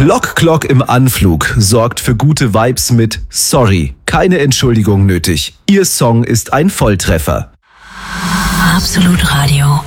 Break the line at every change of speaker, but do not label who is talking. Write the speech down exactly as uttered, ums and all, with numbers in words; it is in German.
Clock Clock im Anflug sorgt für gute Vibes mit Sorry, keine Entschuldigung nötig. Ihr Song ist ein Volltreffer.
Absolut Radio.